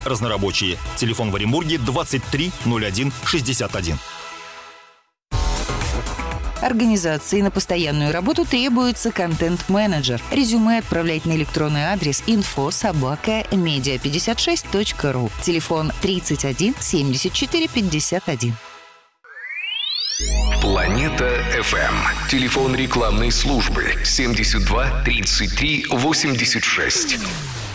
Разнорабочие. Телефон в Оренбурге 23 01 61. Организации на постоянную работу требуется контент-менеджер. Резюме отправлять на электронный адрес info@media56.ru. Телефон 31 74 51. Планета FM. Телефон рекламной службы 72 33 86.